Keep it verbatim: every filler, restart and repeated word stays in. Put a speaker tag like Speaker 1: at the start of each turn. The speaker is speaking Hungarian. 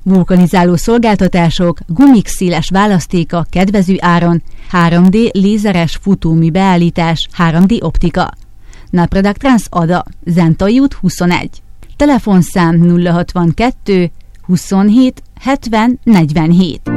Speaker 1: vulkanizáló szolgáltatások, gumik széles választéka kedvező áron, három dé lézeres futómű beállítás, három dé optika. Napradak Trans Ada, Zentai út huszonegy. Telefonszám nulla hatvankettő huszonhét hetven negyvenhét.